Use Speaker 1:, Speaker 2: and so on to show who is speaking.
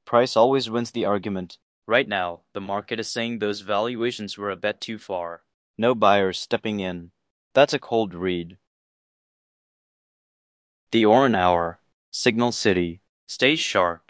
Speaker 1: Price always wins the argument. Right now, the market is saying those valuations were a bit too far. No buyers stepping in. That's a cold read. The Oran Hour. Signal City. Stay sharp.